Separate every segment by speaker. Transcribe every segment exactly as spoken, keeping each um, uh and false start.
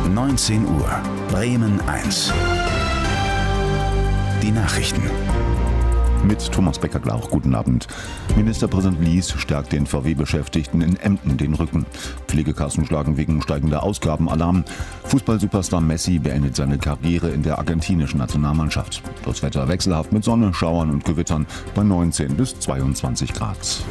Speaker 1: neunzehn Uhr. Bremen eins. Die Nachrichten.
Speaker 2: Mit Thomas Becker-Glauch, guten Abend. Ministerpräsident Lies stärkt den V W-Beschäftigten in Emden den Rücken. Pflegekassen schlagen wegen steigender Ausgaben Alarm. Fußballsuperstar Messi beendet seine Karriere in der argentinischen Nationalmannschaft. Das Wetter wechselhaft mit Sonne, Schauern und Gewittern bei neunzehn bis zweiundzwanzig Grad.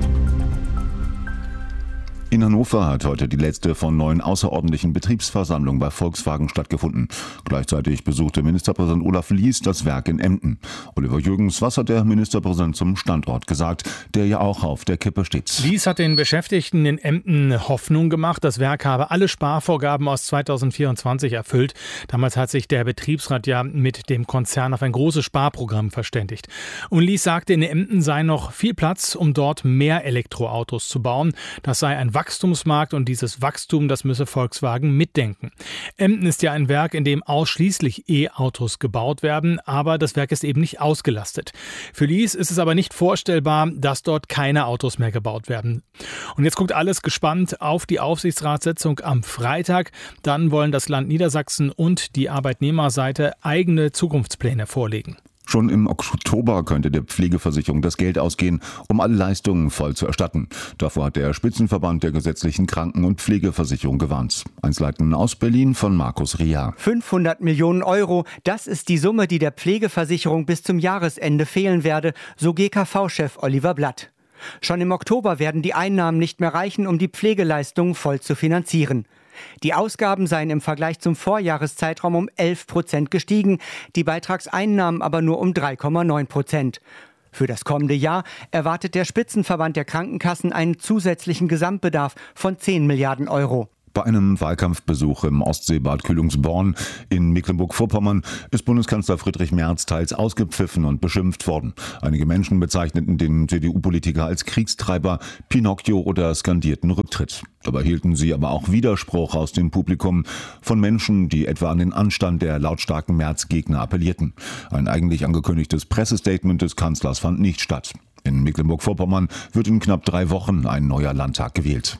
Speaker 2: In Hannover hat heute die letzte von neun außerordentlichen Betriebsversammlungen bei Volkswagen stattgefunden. Gleichzeitig besuchte Ministerpräsident Olaf Lies das Werk in Emden. Oliver Jürgens, was hat der Ministerpräsident zum Standort gesagt, der ja auch auf der Kippe steht?
Speaker 3: Lies hat den Beschäftigten in Emden Hoffnung gemacht. Das Werk habe alle Sparvorgaben aus zweitausendvierundzwanzig erfüllt. Damals hat sich der Betriebsrat ja mit dem Konzern auf ein großes Sparprogramm verständigt. Und Lies sagte, in Emden sei noch viel Platz, um dort mehr Elektroautos zu bauen. Das sei ein Wachstumsmarkt und dieses Wachstum, das müsse Volkswagen mitdenken. Emden ist ja ein Werk, in dem ausschließlich E-Autos gebaut werden, aber das Werk ist eben nicht ausgelastet. Für Lies ist es aber nicht vorstellbar, dass dort keine Autos mehr gebaut werden. Und jetzt guckt alles gespannt auf die Aufsichtsratssitzung am Freitag. Dann wollen das Land Niedersachsen und die Arbeitnehmerseite eigene Zukunftspläne vorlegen.
Speaker 2: Schon im Oktober könnte der Pflegeversicherung das Geld ausgehen, um alle Leistungen voll zu erstatten. Davor hat der Spitzenverband der gesetzlichen Kranken- und Pflegeversicherung gewarnt. Einzelheiten aus Berlin von Markus Ria.
Speaker 4: fünfhundert Millionen Euro, das ist die Summe, die der Pflegeversicherung bis zum Jahresende fehlen werde, so G K V-Chef Oliver Blatt. Schon im Oktober werden die Einnahmen nicht mehr reichen, um die Pflegeleistungen voll zu finanzieren. Die Ausgaben seien im Vergleich zum Vorjahreszeitraum um elf Prozent gestiegen, die Beitragseinnahmen aber nur um drei Komma neun Prozent. Für das kommende Jahr erwartet der Spitzenverband der Krankenkassen einen zusätzlichen Gesamtbedarf von zehn Milliarden Euro.
Speaker 2: Bei einem Wahlkampfbesuch im Ostseebad Kühlungsborn in Mecklenburg-Vorpommern ist Bundeskanzler Friedrich Merz teils ausgepfiffen und beschimpft worden. Einige Menschen bezeichneten den C D U-Politiker als Kriegstreiber, Pinocchio oder skandierten Rücktritt. Dabei hielten sie aber auch Widerspruch aus dem Publikum von Menschen, die etwa an den Anstand der lautstarken Merz-Gegner appellierten. Ein eigentlich angekündigtes Pressestatement des Kanzlers fand nicht statt. In Mecklenburg-Vorpommern wird in knapp drei Wochen ein neuer Landtag gewählt.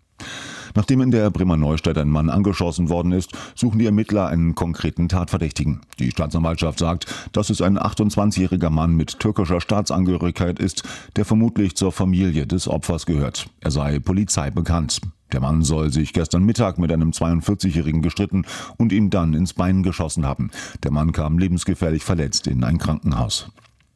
Speaker 2: Nachdem in der Bremer Neustadt ein Mann angeschossen worden ist, suchen die Ermittler einen konkreten Tatverdächtigen. Die Staatsanwaltschaft sagt, dass es ein achtundzwanzigjähriger Mann mit türkischer Staatsangehörigkeit ist, der vermutlich zur Familie des Opfers gehört. Er sei Polizei bekannt. Der Mann soll sich gestern Mittag mit einem zweiundvierzigjährigen gestritten und ihm dann ins Bein geschossen haben. Der Mann kam lebensgefährlich verletzt in ein Krankenhaus.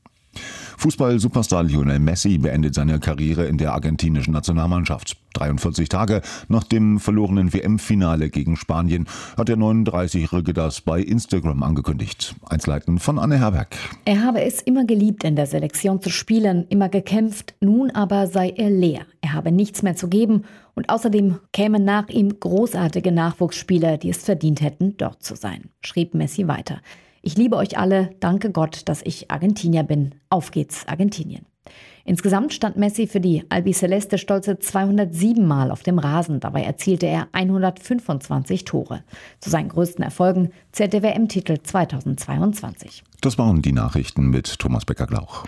Speaker 2: Fußball-Superstar Lionel Messi beendet seine Karriere in der argentinischen Nationalmannschaft. dreiundvierzig Tage nach dem verlorenen W M-Finale gegen Spanien hat der neununddreißigjährige das bei Instagram angekündigt. Einzelheiten von Anne Herberg.
Speaker 5: Er habe es immer geliebt, in der Selektion zu spielen, immer gekämpft, nun aber sei er leer. Er habe nichts mehr zu geben und außerdem kämen nach ihm großartige Nachwuchsspieler, die es verdient hätten, dort zu sein, schrieb Messi weiter. Ich liebe euch alle, danke Gott, dass ich Argentinier bin. Auf geht's, Argentinien. Insgesamt stand Messi für die Albiceleste stolze zweihundertsieben Mal auf dem Rasen. Dabei erzielte er hundertfünfundzwanzig Tore. Zu seinen größten Erfolgen zählt der W M-Titel zweitausendzweiundzwanzig.
Speaker 2: Das waren die Nachrichten mit Thomas Becker-Glauch.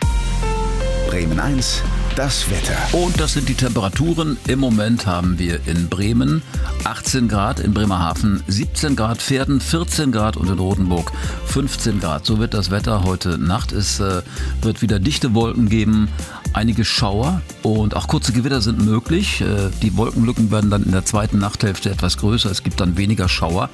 Speaker 1: Bremen eins, das Wetter.
Speaker 6: Und das sind die Temperaturen. Im Moment haben wir in Bremen achtzehn Grad, in Bremerhaven siebzehn Grad, Verden vierzehn Grad und in Rotenburg fünfzehn Grad. So wird das Wetter heute Nacht. Es äh, wird wieder dichte Wolken geben, einige Schauer und auch kurze Gewitter sind möglich. Äh, die Wolkenlücken werden dann in der zweiten Nachthälfte etwas größer. Es gibt dann weniger Schauer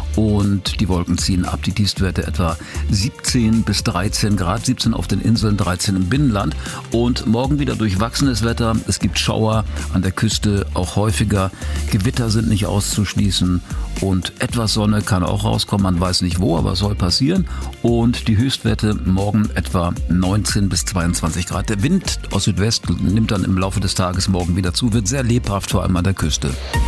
Speaker 6: und die Wolken ziehen ab. Die Tiefstwerte etwa siebzehn bis dreizehn Grad, siebzehn auf den Inseln, dreizehn im Binnenland. Und morgen wieder durchwachsenes Wetter. Es gibt Schauer an der Küste, auch häufiger. Gewitter sind nicht auszuschließen und etwas Sonne kann auch rauskommen. Man weiß nicht wo, aber es soll passieren. Und die Höchstwerte morgen etwa neunzehn bis zweiundzwanzig Grad. Der Wind aus Südwest nimmt dann im Laufe des Tages morgen wieder zu, wird sehr lebhaft, vor allem an der Küste.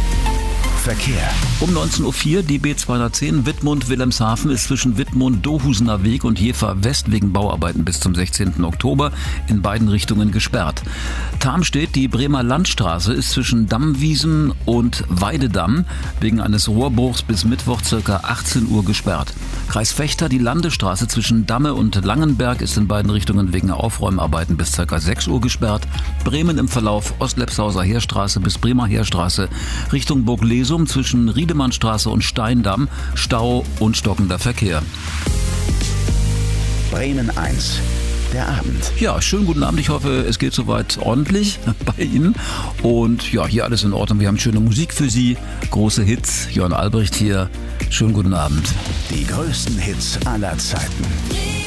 Speaker 1: Verkehr.
Speaker 6: Um neunzehn Uhr vier die B zweihundertzehn Wittmund-Wilhelmshaven ist zwischen Wittmund-Dohusener Weg und Jever West wegen Bauarbeiten bis zum sechzehnten Oktober in beiden Richtungen gesperrt. Tarmstedt, die Bremer Landstraße, ist zwischen Dammwiesen und Weidedamm wegen eines Rohrbruchs bis Mittwoch ca. achtzehn Uhr gesperrt. Kreis Vechta, die Landestraße zwischen Damme und Langenberg ist in beiden Richtungen wegen Aufräumarbeiten bis ca. sechs Uhr gesperrt. Bremen im Verlauf Ostlepshauser Heerstraße bis Bremer Heerstraße Richtung Burg Lesum Husum zwischen Riedemannstraße und Steindamm. Stau und stockender Verkehr.
Speaker 1: Bremen eins. Der Abend.
Speaker 6: Ja, schönen guten Abend. Ich hoffe, es geht soweit ordentlich bei Ihnen. Und ja, hier alles in Ordnung. Wir haben schöne Musik für Sie, große Hits. Jörn Albrecht hier. Schönen guten Abend.
Speaker 1: Die größten Hits aller Zeiten.